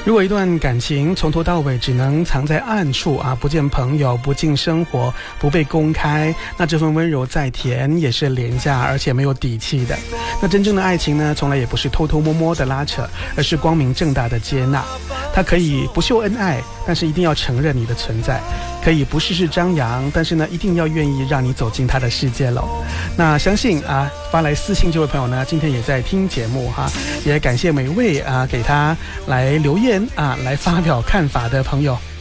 如果一段感情从头到尾只能藏在暗处啊，不见朋友，不进生活，不被公开，那这份温柔再甜也是廉价而且没有底气的。那真正的爱情呢，从来也不是偷偷摸摸的拉扯，而是光明正大的接纳。它可以不秀恩爱，但是一定要承认你的存在，可以不事事张扬，但是呢一定要愿意让你走进他的世界喽。那相信啊，发来私信这位朋友呢，今天也在听节目哈，也感谢每位啊给他来留言啊来发表看法的朋友。